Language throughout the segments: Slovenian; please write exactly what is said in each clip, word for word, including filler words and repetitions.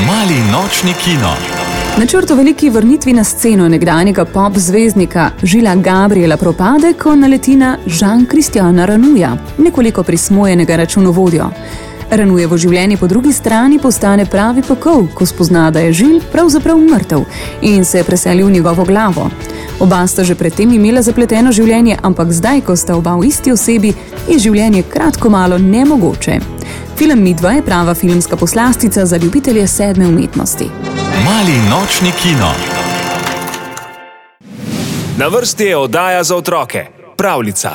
Mali nočni kino. Načrt o veliki vrnitvi na sceno nekdanjega pop zvezdnika Gilesa Gabriela propade, ko naleti na Jean-Christiana Renouja, nekoliko prismojenega računovodjo. Renoujevo življenje po drugi strani postane pravi pekov, ko spozna, da je Gilles pravzaprav mrtev in se je preselil v njegovo glavo. Oba sta že predtem imela zapleteno življenje, ampak zdaj, ko sta oba v isti osebi, je življenje kratko malo nemogoče. Film Midva je prava filmska poslastica za ljubitelje sedme umetnosti. Mali nočni kino. Na vrsti je oddaja za otroke. Pravljica.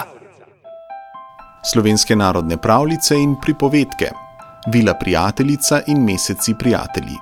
Slovenske narodne pravljice in pripovedke. Vila prijateljica in meseci prijatelji.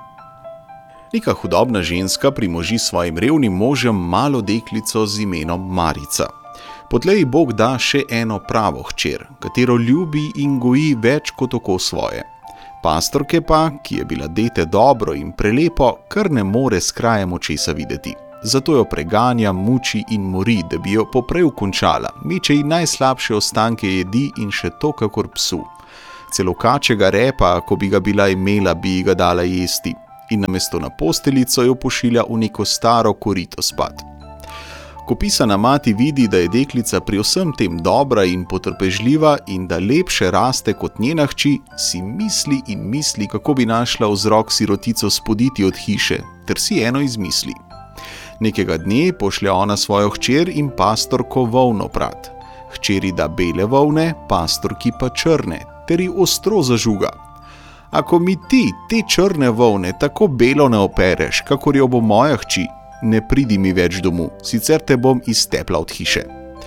Neka hudobna ženska primoži svojim revnim možem malo deklico z imenom Marica. Potlej ji Bog da še eno pravo hčer, katero ljubi in goji več kot oko svoje. Pastorke pa, ki je bila dete dobro in prelepo, kar ne more s krajem očesa videti. Zato jo preganja, muči in mori, da bi jo poprej ukončala, meče ji najslabše ostanke jedi in še to kakor psu. Celo kačjega repa, ko bi ga bila imela, bi ji ga dala jesti, in namesto na posteljico jo pošilja v neko staro korito spat. Ko pisana mati vidi, da je deklica pri vsem tem dobra in potrpežljiva in da lepše raste kot njena hči, si misli in misli, kako bi našla vzrok sirotico spoditi od hiše, ter si eno izmisli. Nekega dne pošlje ona svojo hčer in pastorko volno prat. Hčeri da bele volne, pastorki pa črne, ter ji ostro zažuga. Ako mi ti te črne volne tako belo ne opereš, kakor jo bo moja hči, ne pridi mi več domu, sicer te bom iztepla od hiše.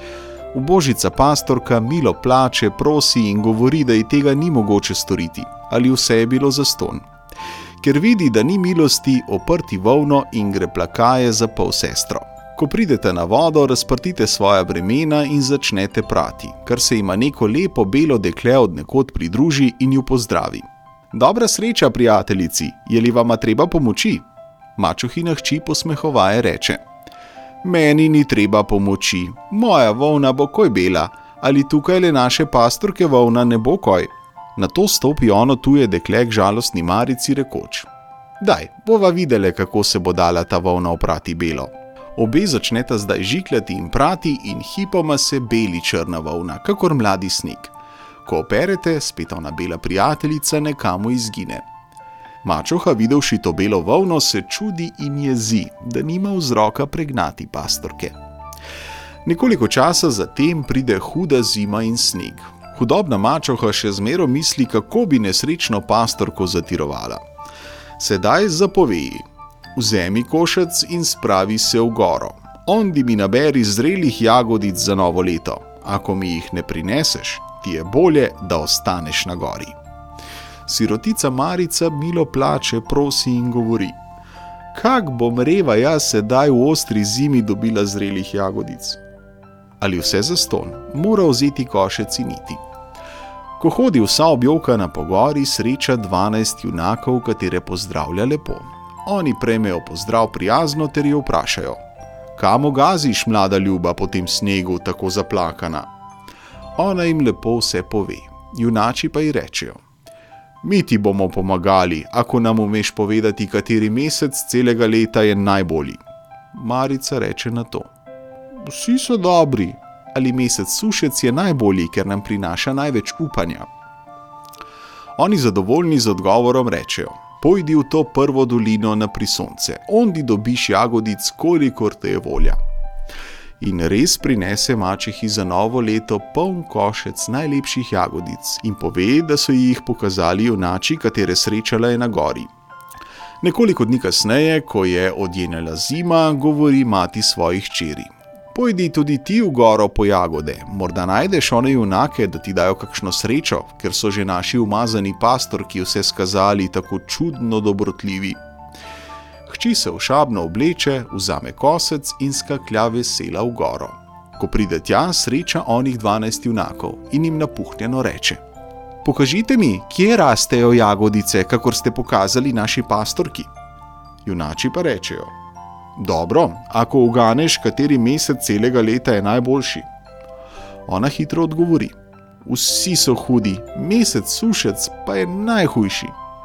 Ubožica pastorka milo plače, prosi in govori, da ji tega ni mogoče storiti, ali vse je bilo zastonj. Ker vidi, da ni milosti, oprti volno in gre plakaje za polsestro. Ko pridete na vodo, razprtite svoja bremena in začnete prati, kar se ima neko lepo belo dekle od nekod pridruži in ju pozdravi. Dobra sreča, prijateljici, je li vama treba pomoči? Mačuhina hči posmehovaje reče: Meni ni treba pomoči, moja volna bo koj bela, ali tukaj le naše pastorke volna ne bo koj. Nato stopi ono tuje dekle k žalostni Marici rekoč: Daj, bova videle, kako se bo dala ta volna oprati belo. Obe začneta zdaj žikljati in prati in hipoma se beli črna volna, kakor mladi sneg. Ko operete, spet ona bela prijateljica nekamo izgine. Mačoha, videvši to belo volno, se čudi in jezi, da nima vzroka pregnati pastorke. Nekoliko časa zatem pride huda zima in sneg. Hudobna mačoha še zmero misli, kako bi nesrečno pastorko zatirovala. Sedaj zapoveji: Vzemi košec in spravi se v goro. Ondi mi naberi zrelih jagodic za novo leto. Ako mi jih ne prineseš, ti je bolje, da ostaneš na gori. Sirotica Marica milo plače, prosi in govori: Kak bom reva jaz sedaj v ostri zimi dobila zrelih jagodic? Ali vse zastonj, mora vzeti košec in iti. Ko hodi vsa objokana po gori, sreča dvanajst junakov, katere pozdravlja lepo. Oni prejmejo pozdrav prijazno ter jo vprašajo: Kam ogaziš, mlada ljuba, po tem snegu tako zaplakana? Ona jim lepo vse pove, junači pa ji rečejo: Mi ti bomo pomagali, ako nam umeš povedati, kateri mesec celega leta je najbolji. Marica reče na to: Vsi so dobri, ali mesec sušec je najbolji, ker nam prinaša največ upanja. Oni zadovoljni z odgovorom rečejo: Pojdi v to prvo dolino na prisonce, ondi dobiš jagodic, kolikor te je volja. In res prinese mačehi za novo leto poln košec najlepših jagodic in pove, da so jih pokazali junači, katere srečala je na gori. Nekoliko dni kasneje, ko je odjenela zima, govori mati svojih hčeri: Pojdi tudi ti v goro po jagode, morda najdeš one junake, da ti dajo kakšno srečo, ker so že naši umazani pastorki vse skazali tako čudno dobrotljivi. Hči se ošabno obleče, vzame kosec in skaklja vesela v goro. Ko pride tja, sreča onih dvanajst junakov in jim napuhnjeno reče: Pokažite mi, kje rastejo jagodice, kakor ste pokazali naši pastorki. Junači pa rečejo: Dobro, ako uganeš, kateri mesec celega leta je najboljši. Ona hitro odgovori: Vsi so hudi, mesec sušec pa je najhujši.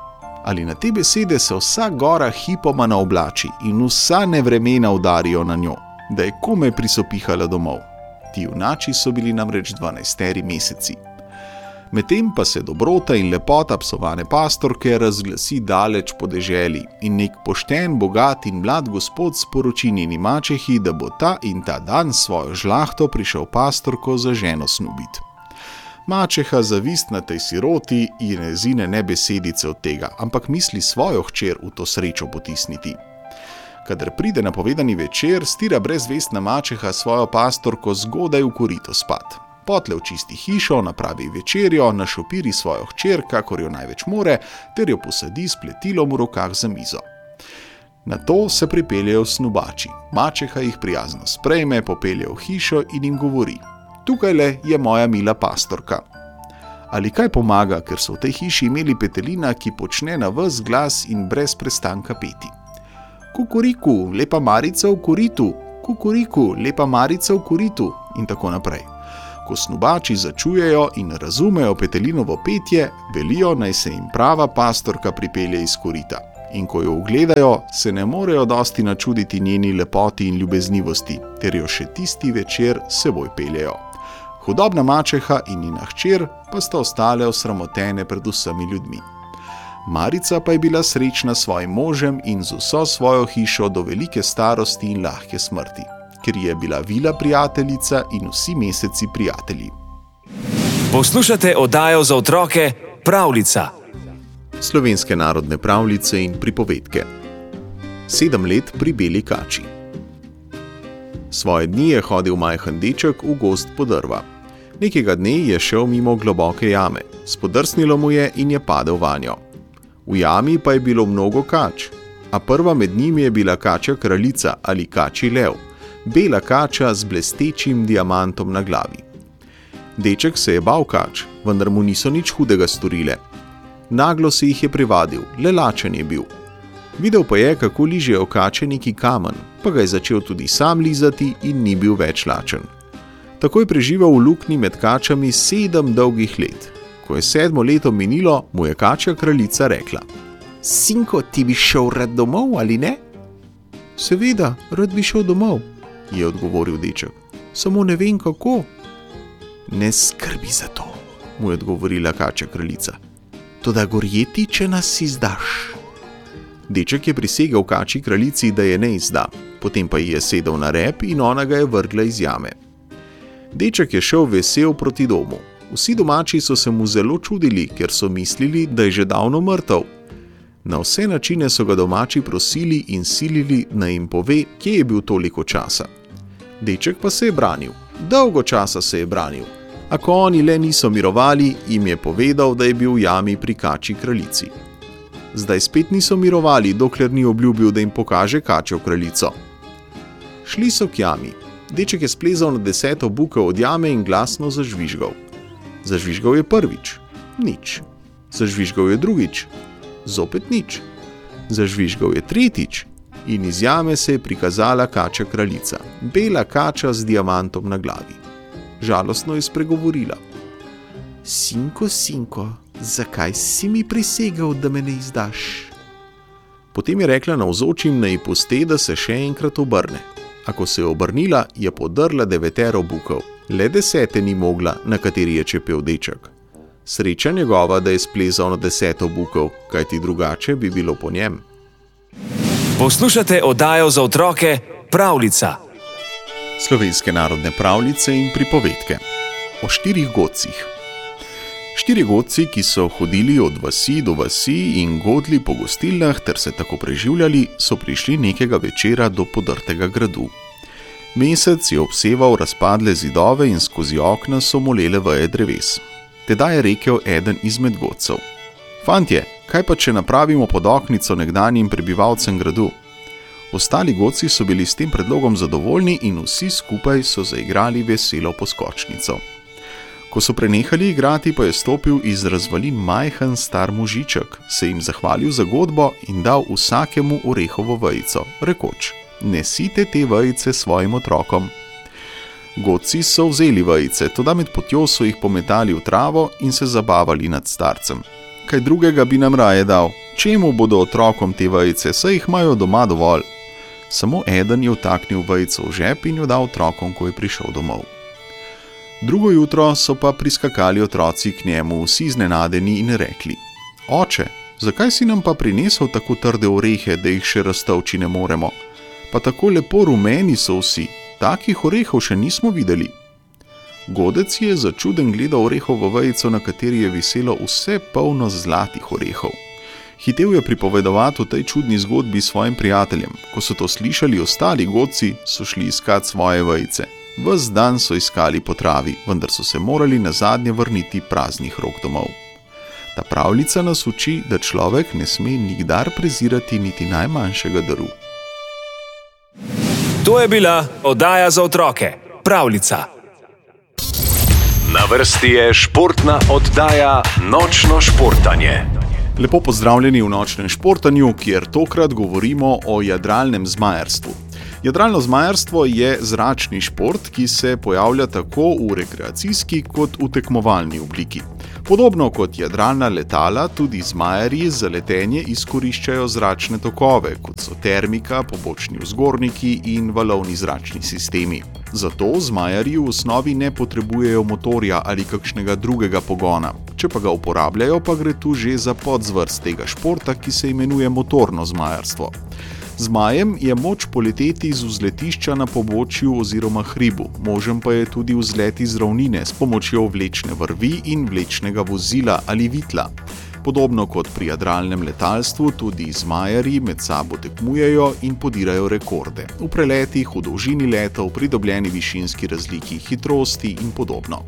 Ali na te besede se vsa gora hipoma naoblači in vsa nevremena udarijo na njo, da je komaj prisopihala domov. Ti junači so bili namreč dvanajsteri meseci. Medtem pa se dobrota in lepota psovane pastorke razglasi daleč po deželi in nek pošten, bogat in mlad gospod sporoči njeni mačehi, da bo ta in ta dan svojo žlahto prišel pastorko za ženo snubit. Mačeha zavistna tej siroti in ne zine ne besedice od tega, ampak misli svojo hčer v to srečo potisniti. Kadar pride napovedani večer, stira brezvestna mačeha svojo pastorko zgodaj v korito spat. Potle očisti hišo, napravi večerjo, našopiri svojo hčer, kakor jo največ more, ter jo posadi s pletilom v rokah za mizo. Nato se pripeljejo snubači. Mačeha jih prijazno sprejme, popelje v hišo in jim govori: tukajle je moja mila pastorka. Ali kaj pomaga, ker so v tej hiši imeli petelina, ki počne na ves glas in brez prestanka peti. Kukuriku, lepa marica v koritu, kukuriku, lepa marica v koritu in tako naprej. Ko snubači začujejo in razumejo petelinovo petje, velijo, naj se jim prava pastorka pripelje iz korita. In ko jo ugledajo, se ne morejo dosti načuditi njeni lepoti in ljubeznivosti, ter jo še tisti večer seboj peljejo. Hudobna mačeha in njena hčer pa sta ostale osramotene pred vsemi ljudmi. Marica pa je bila srečna s svojim možem in z vso svojo hišo do velike starosti in lahke smrti, ker je bila Vila prijateljica in vsi meseci prijatelji. Poslušate oddajo za otroke Pravljica. Slovenske narodne pravljice in pripovedke. Sedem let pri beli kači. Svoje dni je hodil majhen deček v gozd po drva. Nekega dne je šel mimo globoke jame, spodrsnilo mu je in je padel vanjo. V jami pa je bilo mnogo kač, a prva med njimi je bila kačja kraljica ali kačji lev, bela kača z blestečim diamantom na glavi. Deček se je bal kač, vendar mu niso nič hudega storile. Naglo se jih je privadil, le lačen je bil. Videl pa je, kako ližejo kače neki kamen, pa ga je začel tudi sam lizati in ni bil več lačen. Tako je preživel v luknji med kačami sedem dolgih let. Ko je sedmo leto minilo, mu je kačja kraljica rekla: Sinko, ti bi šel rad domov, ali ne? Seveda, rad bi šel domov, je odgovoril deček. Samo ne vem kako. Ne skrbi za to, mu je odgovorila kačja kraljica. Toda gorjeti, če nas izdaš. Deček je prisegel kačji kraljici, da je ne izda, potem pa ji je sedel na rep in ona ga je vrgla iz jame. Deček je šel vesel proti domu. Vsi domači so se mu zelo čudili, ker so mislili, da je že davno mrtev. Na vse načine so ga domači prosili in silili, naj jim pove, kje je bil toliko časa. Deček pa se je branil. Dolgo časa se je branil. A ko oni le niso mirovali, jim je povedal, da je bil v jami pri kačji kraljici. Zdaj spet niso mirovali, dokler ni obljubil, da jim pokaže kačjo kraljico. Šli so k jami. Deček je splezal na deseto bukev od jame in glasno zažvižgal. Zažvižgal je prvič. Nič. Zažvižgal je drugič. Zopet nič. Zažvižgal je tretjič. In iz jame se je prikazala kačja kraljica, bela kača z diamantom na glavi. Žalostno je spregovorila. Sinko, sinko, zakaj si mi prisegel, da me ne izdaš? Potem je rekla navzočim, naj puste, da se še enkrat obrne. A ko se je obrnila, je podrla devetero bukev, le desete ni mogla, na kateri je čepel deček. Sreča njegova, da je splezal na deseto bukev, kajti drugače bi bilo po njem. Poslušate oddajo za otroke Pravljica. Slovenske narodne pravljice in pripovedke. O štirih godcih. Štiri godci, ki so hodili od vasi do vasi in godli po gostilnah ter se tako preživljali, so prišli nekega večera do podrtega gradu. Mesec je obseval razpadle zidove in skozi okna so molele veje dreves. Tedaj je rekel eden izmed godcev: Fantje, kaj pa če napravimo podoknico nekdanjim prebivalcem gradu? Ostali godci so bili s tem predlogom zadovoljni in vsi skupaj so zaigrali veselo poskočnico. Ko so prenehali igrati, pa je stopil iz razvalin majhen star možiček, se jim zahvalil za godbo in dal vsakemu orehovo vejico, rekoč: Nesite te vejice svojim otrokom. Godci so vzeli vejice, toda med potjo so jih pometali v travo in se zabavali nad starcem. kaj drugega bi nam raje dal. Čemu bodo otrokom te vejice, saj jih imajo doma dovolj? Samo eden je vtaknil vejico v žep in jo dal otrokom, ko je prišel domov. Drugo jutro so pa priskakali otroci k njemu, vsi iznenadeni in rekli: Oče, zakaj si nam pa prinesel tako trde orehe, da jih še raztolči ne moremo? Pa tako lepo rumeni so vsi, takih orehov še nismo videli. Godec je začuden gledal orehovo vejico, na kateri je viselo vse polno zlatih orehov. Hitel je pripovedovati o tej čudni zgodbi svojim prijateljem. Ko so to slišali ostali godci, so šli iskat svoje vejice. Ves dan so iskali po travi, vendar so se morali nazadnje vrniti praznih rok domov. Ta pravljica nas uči, da človek ne sme nikdar prezirati niti najmanjšega daru. To je bila oddaja za otroke Pravljica. Na vrsti je športna oddaja Nočno športanje. Lepo pozdravljeni v Nočnem športanju, kjer tokrat govorimo o jadralnem zmajarstvu. Jadralno zmajarstvo je zračni šport, ki se pojavlja tako v rekreacijski kot v tekmovalni obliki. Podobno kot jadralna letala, tudi zmajarji za letenje izkoriščajo zračne tokove, kot so termika, pobočni vzgorniki in valovni zračni sistemi. Zato zmajarji v osnovi ne potrebujejo motorja ali kakšnega drugega pogona. Če pa ga uporabljajo, pa gre tu že za podzvrst tega športa, ki se imenuje motorno zmajarstvo. Zmajem je moč poleteti z vzletišča na pobočju oziroma hribu, možen pa je tudi vzlet iz ravnine s pomočjo vlečne vrvi in vlečnega vozila ali vitla. Podobno kot pri jadralnem letalstvu, tudi zmajarji med sabo tekmujejo in podirajo rekorde. V preletih, v dolžini letov, pridobljeni višinski razliki, hitrosti in podobno.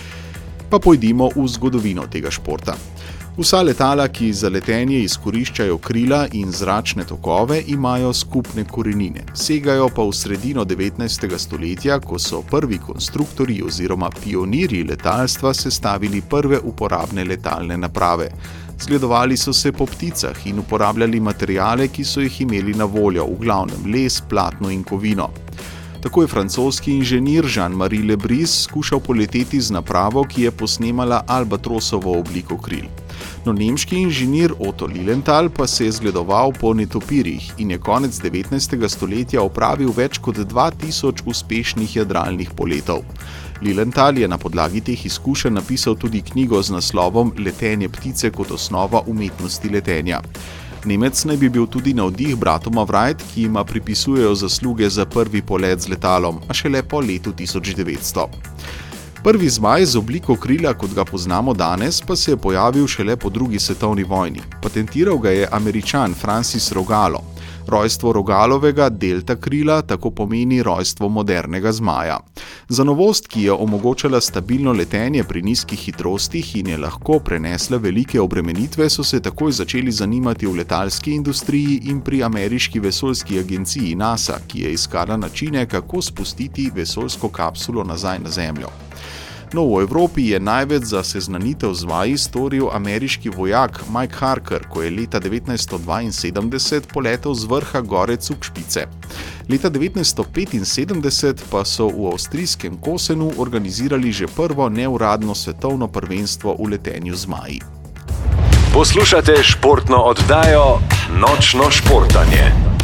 Pa pojdimo v zgodovino tega športa. Vsa letala, ki za letenje izkoriščajo krila in zračne tokove, imajo skupne korenine. Segajo pa v sredino devetnajstega stoletja, ko so prvi konstruktorji oziroma pionirji letalstva sestavili prve uporabne letalne naprave. Zgledovali so se po pticah in uporabljali materiale, ki so jih imeli na voljo, v glavnem les, platno in kovino. Tako je francoski inženir Jean-Marie Le Bris skušal poleteti z napravo, ki je posnemala albatrosovo obliko kril. No, nemški inženir Otto Lilienthal pa se je zgledoval po netopirjih in je konec devetnajstega stoletja opravil več kot dva tisoč uspešnih jadralnih poletov. Lilienthal je na podlagi teh izkušenj napisal tudi knjigo z naslovom Letenje ptice kot osnova umetnosti letenja. Nemec naj bi bil tudi navdih bratoma Wright, ki jima pripisujejo zasluge za prvi polet z letalom, a šele po letu tisoč devetsto. Prvi zmaj z obliko krila, kot ga poznamo danes, pa se je pojavil šele po drugi svetovni vojni. Patentiral ga je Američan Francis Rogallo. Rojstvo Rogalovega delta krila tako pomeni rojstvo modernega zmaja. Za novost, ki je omogočala stabilno letenje pri nizkih hitrostih in je lahko prenesla velike obremenitve, so se takoj začeli zanimati v letalski industriji in pri ameriški vesoljski agenciji NASA, ki je iskala načine, kako spustiti vesoljsko kapsulo nazaj na Zemljo. No, v Evropi je največ za seznanitev z zmaji storil ameriški vojak Mike Harker, ko je leta devetnajststo dvainsedemdeset poletel z vrha gore Zugspitze. Leta devetnajststo petinsedemdeset pa so v avstrijskem Kosenu organizirali že prvo neuradno svetovno prvenstvo v letenju zmaji. Poslušate športno oddajo Nočno športanje.